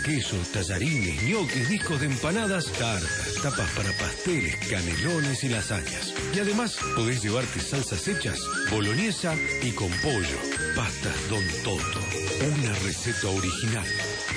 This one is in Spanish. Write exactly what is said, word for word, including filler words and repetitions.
queso, tallarines, ñoquis, discos de empanadas, tartas, tapas para pasteles, canelones y lasañas. Y además podés llevarte salsas hechas, boloñesa y con pollo. Pastas Don Toto. Una receta original.